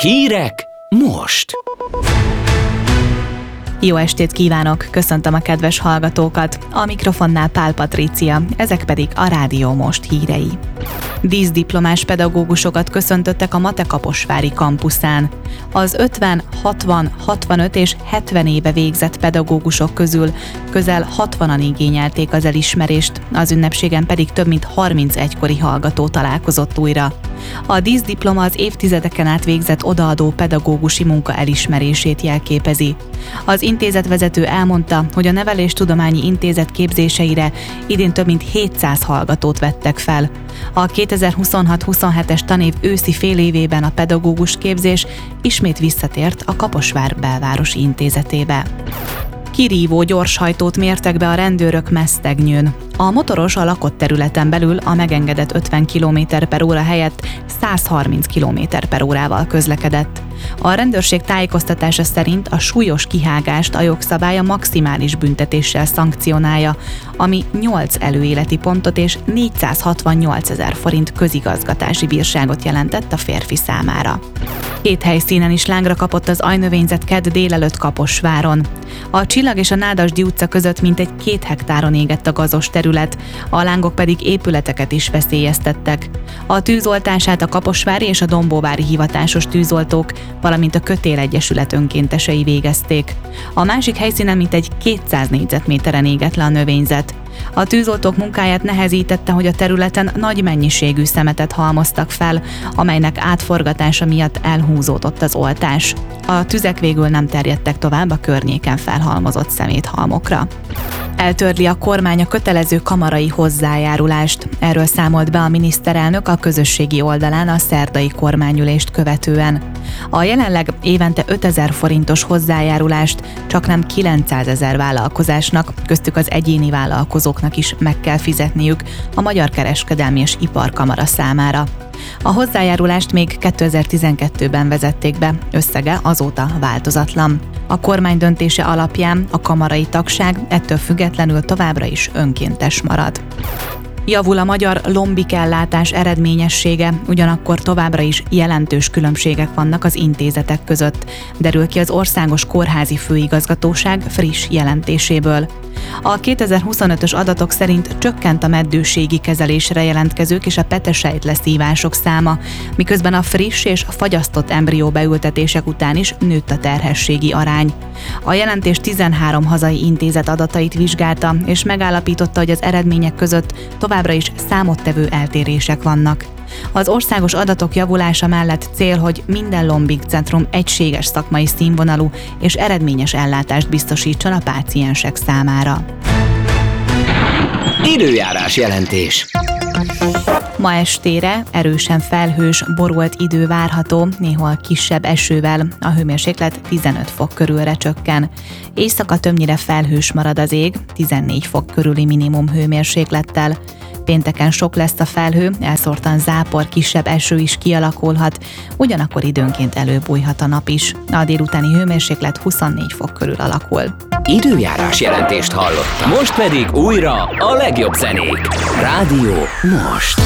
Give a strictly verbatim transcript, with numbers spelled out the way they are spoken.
Hírek most! Jó estét kívánok! Köszöntöm a kedves hallgatókat! A mikrofonnál Pál Patrícia, ezek pedig a Rádió Most hírei. Díszdiplomás pedagógusokat köszöntöttek a Mate Kaposvári kampuszán. Az ötven, hatvan, hatvanöt és hetven éve végzett pedagógusok közül közel hatvanan igényelték az elismerést, az ünnepségen pedig több mint harminc egykori hallgató találkozott újra. A díszdiploma az évtizedeken át végzett odaadó pedagógusi munka elismerését jelképezi. Az intézetvezető elmondta, hogy a Neveléstudományi Intézet képzéseire idén több mint hétszáz hallgatót vettek fel. A kétezer-huszonhat-huszonhetes tanév őszi fél évében a pedagógus képzés ismét visszatért a Kaposvár belvárosi intézetébe. Kirívó gyorshajtót mértek be a rendőrök Mesztegnyőn. A motoros a lakott területen belül a megengedett ötven kilométer per óra helyett száz harminc kilométer per órával közlekedett. A rendőrség tájékoztatása szerint a súlyos kihágást a jogszabály a maximális büntetéssel szankcionálja, ami nyolc előéleti pontot és négyszázhatvannyolcezer forint közigazgatási bírságot jelentett a férfi számára. Két helyszínen is lángra kapott az ajnövényzet kedd délelőtt Kaposváron. A Csillag és a Nádasdy utca között mintegy két hektáron égett a gazos terület, a lángok pedig épületeket is veszélyeztettek. A tűzoltását a kaposvári és a dombóvári hivatásos tűzoltók, valamint a Kötél Egyesület önkéntesei végezték. A másik helyszínen mintegy kétszáz négyzetméteren égett le a növényzet. A tűzoltók munkáját nehezítette, hogy a területen nagy mennyiségű szemetet halmoztak fel, amelynek átforgatása miatt elhúzódott az oltás. A tüzek végül nem terjedtek tovább a környéken felhalmozott szeméthalmokra. Eltörli a kormány a kötelező kamarai hozzájárulást. Erről számolt be a miniszterelnök a közösségi oldalán a szerdai kormányülést követően. A jelenleg évente ötezer forintos hozzájárulást csaknem kilencszázezer vállalkozásnak, köztük az egyéni vállalkozóknak is meg kell fizetniük a Magyar Kereskedelmi és Iparkamara számára. A hozzájárulást még kétezer-tizenkettőben vezették be, összege azóta változatlan. A kormány döntése alapján a kamarai tagság ettől függetlenül továbbra is önkéntes marad. Javul a magyar lombikellátás eredményessége, ugyanakkor továbbra is jelentős különbségek vannak az intézetek között, derül ki az Országos Kórházi Főigazgatóság friss jelentéséből. A kétezer-huszonötös adatok szerint csökkent a meddőségi kezelésre jelentkezők és a petesejtleszívások száma, miközben a friss és fagyasztott embrió beültetések után is nőtt a terhességi arány. A jelentés tizenhárom hazai intézet adatait vizsgálta, és megállapította, hogy az eredmények között továbbra is számottevő eltérések vannak. Az országos adatok javulása mellett cél, hogy minden Lombik Centrum egységes szakmai színvonalú és eredményes ellátást biztosítson a páciensek számára. Időjárás jelentés. Ma estére erősen felhős, borult idő várható, néhol kisebb esővel, a hőmérséklet tizenöt fok körülre csökken. Éjszaka többnyire felhős marad az ég, tizennégy fok körüli minimum hőmérséklettel. Pénteken sok lesz a felhő, elszórtan zápor, kisebb eső is kialakulhat, ugyanakkor időnként előbújhat a nap is. A délutáni hőmérséklet huszonnégy fok körül alakul. Időjárás jelentést hallottam. Most pedig újra a legjobb zenék. Rádió Most.